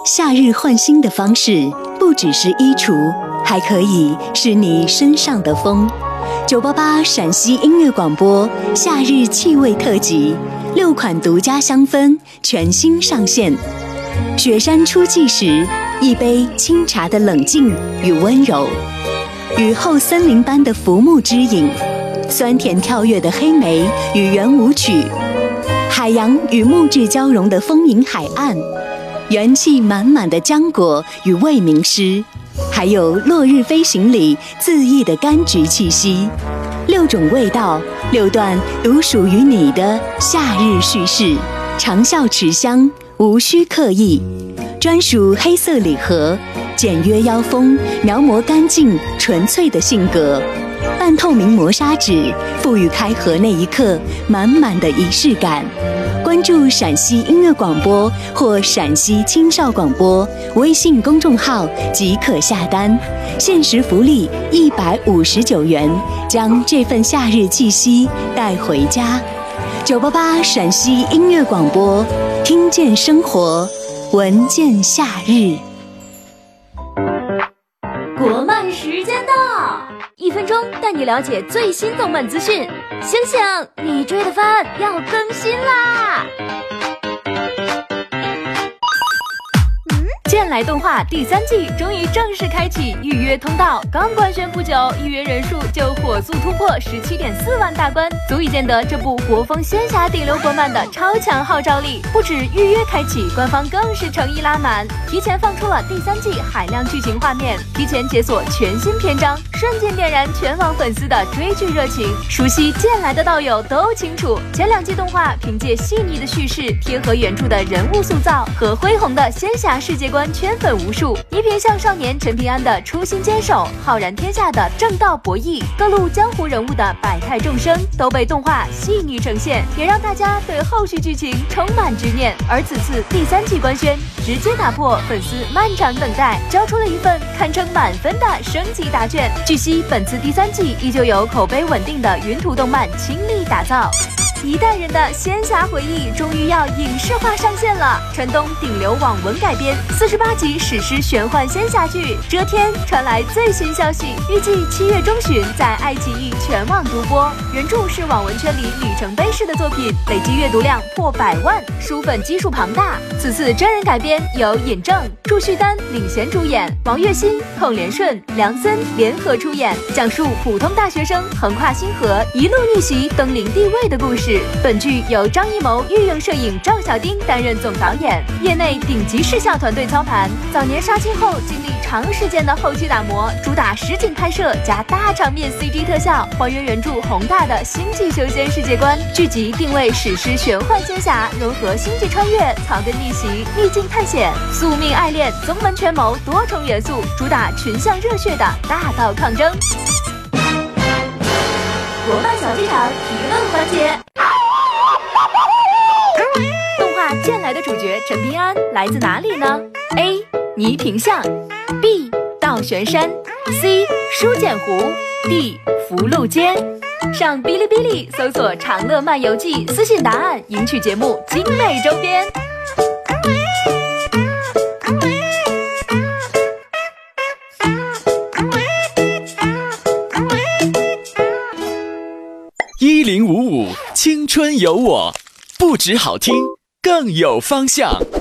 夏日换新的方式不只是衣橱，还可以是你身上的风。988陕西音乐广播夏日气味特辑，6款独家香氛全新上线。雪山初霁时，一杯清茶的冷静与温柔；雨后森林般的浮木之影，酸甜跳跃的黑莓与圆舞曲，海洋与木质交融的丰盈海岸，元气满满的浆果与未名诗，还有落日飞行里恣意的柑橘气息。6种味道，6段独属于你的夏日叙事，长效持香，无需刻意。专属黑色礼盒，简约腰封，描摹干净纯粹的性格。半透明磨砂纸，赋予开盒那一刻满满的仪式感。关注陕西音乐广播或陕西青少广播微信公众号即可下单，限时福利159元，将这份夏日气息带回家。988陕西音乐广播，听见生活，闻见夏日。 国漫时间到，1分钟带你了解最新动漫资讯。醒醒，你追的番要更新啦！剑来动画第3季终于正式开启预约通道，刚官宣不久，预约人数就火速突破17.4万大关，足以见得这部国风仙侠顶流国漫的超强号召力。不止预约开启，官方更是诚意拉满，提前放出了第3季海量剧情画面，提前解锁全新篇章，瞬间点燃全网粉丝的追剧热情。熟悉剑来的道友都清楚，前2季动画凭借细腻的叙事、贴合原著的人物塑造和恢宏的仙侠世界观圈粉无数，倪萍向少年陈平安的初心坚守，浩然天下的正道博弈，各路江湖人物的百态众生都被动画细腻呈现，也让大家对后续剧情充满执念。而此次第3季官宣，直接打破粉丝漫长等待，交出了一份堪称满分的升级答卷。据悉，本次第3季依旧由口碑稳定的云图动漫倾力打造。一代人的仙侠回忆终于要影视化上线了，传东顶流网文改编48集史诗玄幻仙侠剧《遮天》传来最新消息，预计7月中旬在爱奇艺全网独播。原著是网文圈里里程碑式的作品，累计阅读量破100万，书粉基数庞大。此次真人改编由尹正、祝绪丹领衔主演，王栎鑫、寇连顺、梁森联合出演，讲述普通大学生横跨星河，一路逆袭登临帝位的故事。本剧由张艺谋御用摄影赵小丁担任总导演，业内顶级视效团队操盘。早年杀青后经历长时间的后期打磨，主打实景拍摄加大场面 CG 特效，还原原著宏大的星际修仙世界观。剧集定位史诗玄幻仙侠，融合星际穿越、草根逆袭、秘境探险、宿命爱恋、宗门权谋多重元素，主打群像热血的大道抗争。国漫小剧场提问环节。动画《剑来》的主角陈平安来自哪里呢？ A. 倪萍巷 B. 倒悬山 C. 书简湖 D. 福禄街。上哔哩哔哩搜索长乐漫游记，私信答案赢取节目精美周边。 1055青春有我，不止好听，更有方向。